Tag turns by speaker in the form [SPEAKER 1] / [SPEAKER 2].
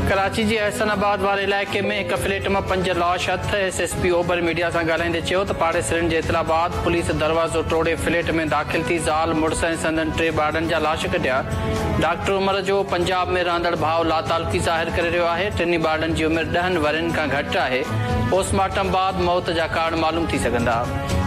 [SPEAKER 1] कराची जे एहसनाबाद वारे इलाइक़े में हिक फ्लैट में 5 लाश हथ। SSP ओभर मीडिया सां ॻाल्हाईंदे चयो त पाड़ेसरनि जे इतला बाद पुलिस दरवाज़ो टोड़े फ्लैट में दाख़िल थी ज़ाल मुड़ुस ऐं संदनि 3 ॿारनि जा लाश कढिया। डॉक्टर उमर जो पंजाब में रहंदड़ भाउ लातालुकी ज़ाहिर करे रहियो आहे। 3 ॿारनि जी उमिरि 10 वरनि खां घटि आहे। पोस्टमार्टम बाद मौत जा कारण मालूम थी सघंदा।